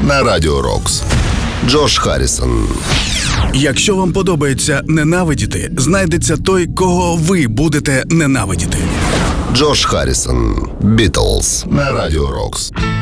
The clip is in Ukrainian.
на Радіо Рокс. Джош Харрісон. Якщо вам подобається ненавидіти, знайдеться той, кого ви будете ненавидіти. Джош Харрісон. Бітлз на Радіо Рокс.